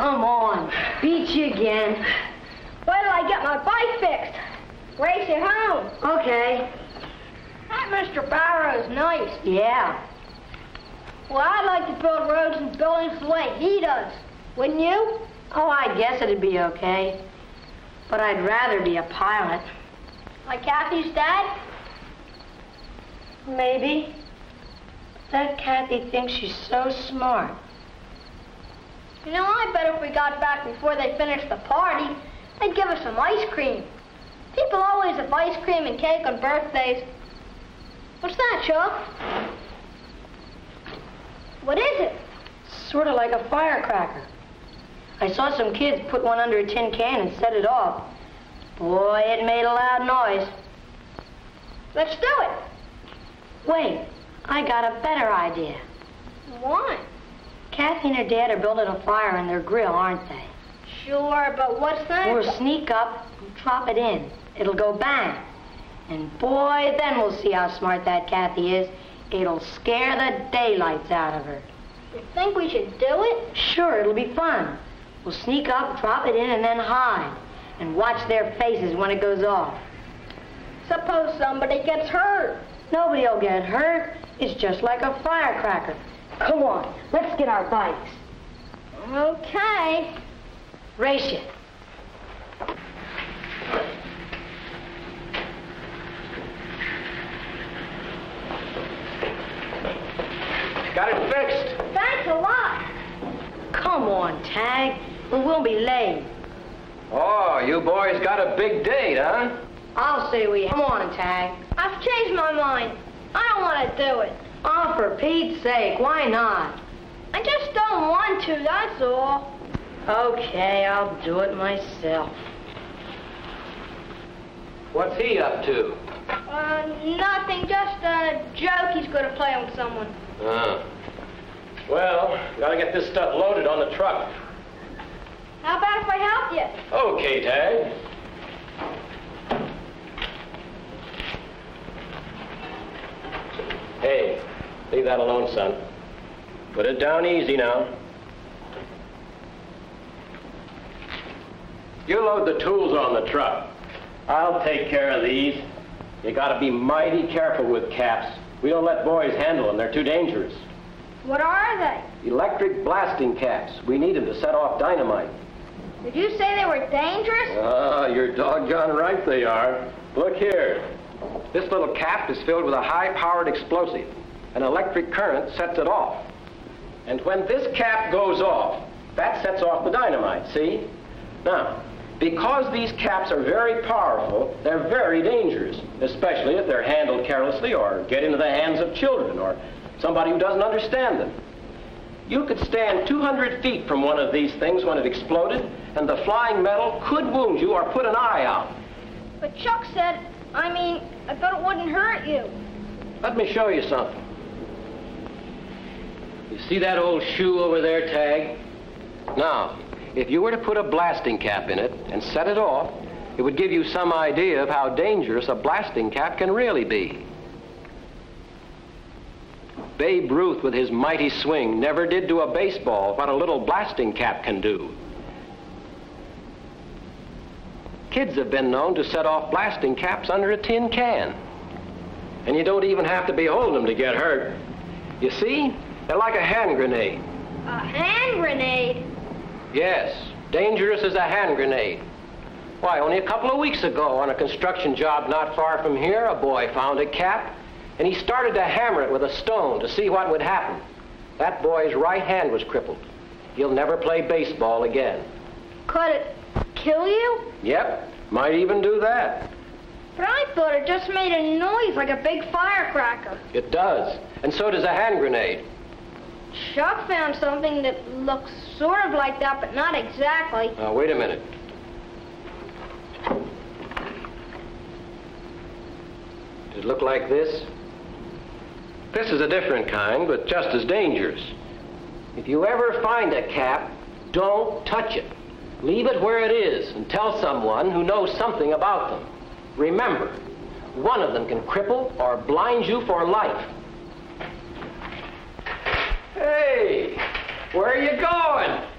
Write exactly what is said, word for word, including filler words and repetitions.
come on. Beat you again. Wait till I get my bike fixed. Race you home. Okay. That Mister Barrow's nice. Yeah. Well, I'd like to build roads and buildings the way he does. Wouldn't you? Oh, I guess it'd be okay. But I'd rather be a pilot. Like Kathy's dad? Maybe. That Kathy thinks she's so smart. You know, I bet if we got back before they finished the party, they'd give us some ice cream. People always have ice cream and cake on birthdays. What's that, Chuck? What is it? Sort of like a firecracker. I saw some kids put one under a tin can and set it off. Boy, it made a loud noise. Let's do it. Wait, I got a better idea. What? Kathy and her dad are building a fire in their grill, aren't they? Sure, but what's that? We'll sneak up and drop it in. It'll go bang. And boy, then we'll see how smart that Kathy is. It'll scare the daylights out of her. You think we should do it? Sure, it'll be fun. We'll sneak up, drop it in, and then hide. And watch their faces when it goes off. Suppose somebody gets hurt. Nobody'll get hurt. It's just like a firecracker. Come on, let's get our bikes. Okay. Race you. Got it fixed. Thanks a lot. Come on, Tag. We won't be late. Oh, you boys got a big date, huh? I'll say we have. Come on, Tag. I've changed my mind. I don't want to do it. Oh, for Pete's sake, why not? I just don't want to, that's all. Okay, I'll do it myself. What's he up to? Uh, nothing, just a joke he's going to play with someone. Uh, well, gotta get this stuff loaded on the truck. How about if I help you? Okay, Tag. Hey, leave that alone, son. Put it down easy now. You load the tools on the truck. I'll take care of these. You gotta be mighty careful with caps. We don't let boys handle them. They're too dangerous. What are they? Electric blasting caps. We need them to set off dynamite. Did you say they were dangerous? Ah, you're doggone right they are. Look here. This little cap is filled with a high-powered explosive. An electric current sets it off. And when this cap goes off, that sets off the dynamite, see? Now, because these caps are very powerful, they're very dangerous, especially if they're handled carelessly or get into the hands of children or somebody who doesn't understand them. You could stand two hundred feet from one of these things when it exploded, and the flying metal could wound you or put an eye out. But Chuck said, I mean, I thought it wouldn't hurt you. Let me show you something. You see that old shoe over there, Tag? Now, if you were to put a blasting cap in it and set it off, it would give you some idea of how dangerous a blasting cap can really be. Babe Ruth, with his mighty swing, never did to a baseball what a little blasting cap can do. Kids have been known to set off blasting caps under a tin can. And you don't even have to be holding them to get hurt. You see? They're like a hand grenade. A hand grenade? Yes, dangerous as a hand grenade. Why, only a couple of weeks ago on a construction job not far from here, a boy found a cap, and he started to hammer it with a stone to see what would happen. That boy's right hand was crippled. He'll never play baseball again. Could it kill you? Yep, might even do that. But I thought it just made a noise like a big firecracker. It does, and so does a hand grenade. Chuck found something that looks sort of like that, but not exactly. Now, wait a minute. Does it look like this? This is a different kind, but just as dangerous. If you ever find a cap, don't touch it. Leave it where it is and tell someone who knows something about them. Remember, one of them can cripple or blind you for life. Hey, where are you going?